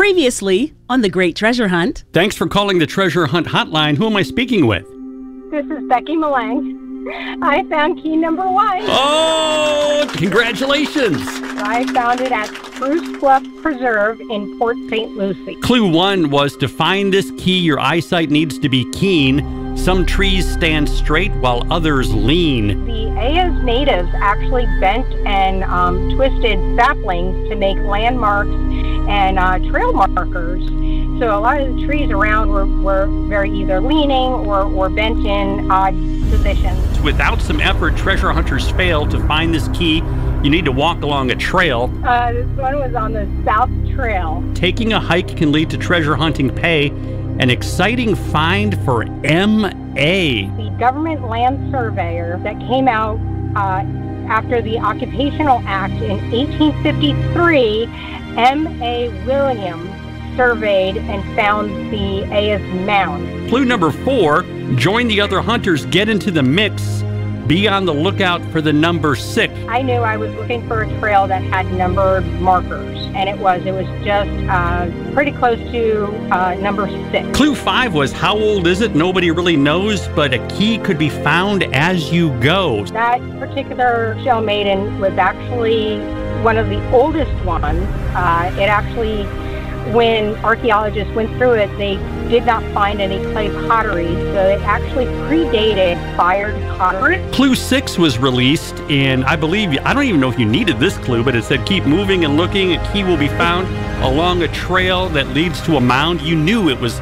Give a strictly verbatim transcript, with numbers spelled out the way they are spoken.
Previously on The Great Treasure Hunt. Thanks for calling the Treasure Hunt Hotline. Who am I speaking with? This is Becky Malang. I found key number one. Oh, congratulations. I found it at Spruce Bluff Preserve in Port Saint Lucie. Clue one was to find this key, your eyesight needs to be keen. Some trees stand straight while others lean. The Ayers natives actually bent and um, twisted saplings to make landmarks and uh, trail markers. So a lot of the trees around were, were very either leaning or, or bent in odd positions. Without some effort, treasure hunters fail to find this key. You need to walk along a trail. Uh, this one was on the South Trail. Taking a hike can lead to treasure hunting pay. An exciting find for M A. The government land surveyor that came out uh, after the Occupational Act in eighteen fifty-three, M A Williams surveyed and found the Ayers Mound. Clue number four, join the other hunters, get into the mix. Be on the lookout for the number six. I knew I was looking for a trail that had numbered markers, and it was. It was just uh, pretty close to uh, number six. Clue five was, how old is it? Nobody really knows, but a key could be found as you go. That particular shell maiden was actually one of the oldest ones. Uh, it actually, when archaeologists went through it, they did not find any clay pottery, so it actually predated fired pottery. Clue six was released, and I believe, I don't even know if you needed this clue, but it said keep moving and looking, a key will be found along a trail that leads to a mound. You knew it was